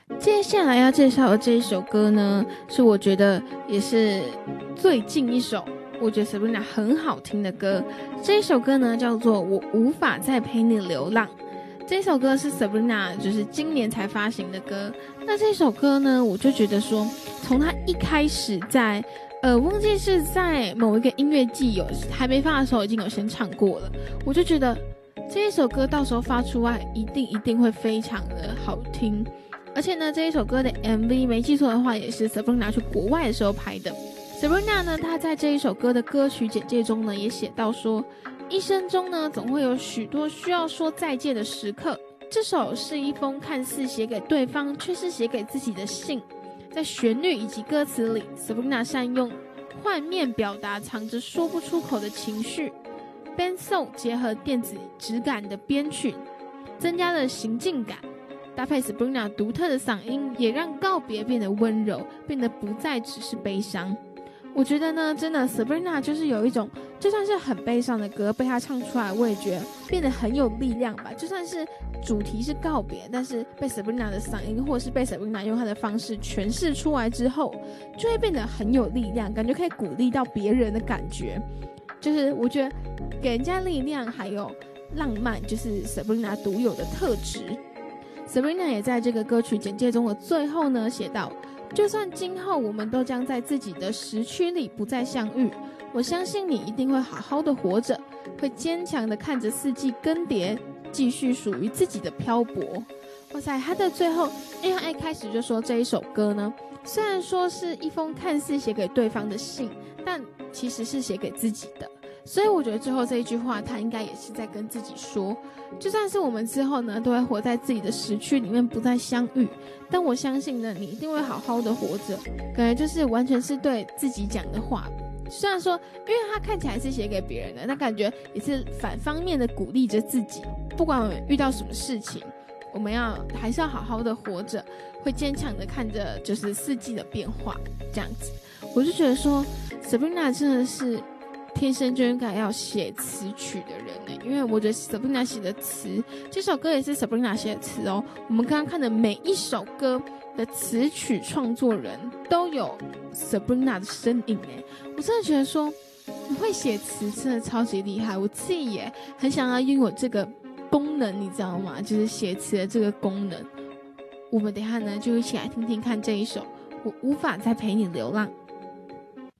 接下来要介绍的这一首歌呢，是我觉得也是最近一首我觉得 Sabrina 很好听的歌。这一首歌呢叫做《我无法再陪你流浪》。这首歌是 Sabrina 就是今年才发行的歌。那这首歌呢，我就觉得说，从他一开始在忘记是在某一个音乐季还没发的时候已经有先唱过了，我就觉得这一首歌到时候发出来一定会非常的好听。而且呢，这一首歌的 MV 没记错的话也是 Sabrina 去国外的时候拍的。Sabrina 呢，她在这一首歌的歌曲简介中呢也写到说，一生中呢总会有许多需要说再见的时刻，这首是一封看似写给对方却是写给自己的信。在旋律以及歌词里， Sabrina 善用幻面表达藏着说不出口的情绪， Bensoul 结合电子质感的编曲增加了行进感，搭配 Sabrina 独特的嗓音，也让告别变得温柔，变得不再只是悲伤。我觉得呢，真的 Sabrina 就是有一种，就算是很悲伤的歌被她唱出来，我也觉得变得很有力量吧。就算是主题是告别，但是被 Sabrina 的嗓音或是被 Sabrina 用她的方式诠释出来之后，就会变得很有力量，感觉可以鼓励到别人的感觉。就是我觉得给人家力量还有浪漫，就是 Sabrina 独有的特质。Sabrina 也在这个歌曲简介中的最后呢写道，就算今后我们都将在自己的时区里不再相遇，我相信你一定会好好的活着，会坚强的看着四季更迭，继续属于自己的漂泊。哇塞，他的最后，因为他一开始就说这一首歌呢，虽然说是一封看似写给对方的信，但其实是写给自己的。所以我觉得最后这一句话他应该也是在跟自己说，就算是我们之后呢都会活在自己的时区里面不再相遇，但我相信呢你一定会好好的活着。感觉就是完全是对自己讲的话，虽然说因为他看起来是写给别人的，但感觉也是反方面的鼓励着自己，不管我们遇到什么事情，我们还是要好好的活着，会坚强的看着就是四季的变化这样子。我就觉得说 Sabrina 真的是天生就应该要写词曲的人呢，因为我觉得 Sabrina 写的词，这首歌也是 Sabrina 写的词哦。我们刚刚看的每一首歌的词曲创作人都有 Sabrina 的身影哎，我真的觉得说你会写词真的超级厉害，我自己也很想要拥有这个功能，你知道吗？就是写词的这个功能。我们等一下呢就一起来听听看这一首《我无法再陪你流浪》。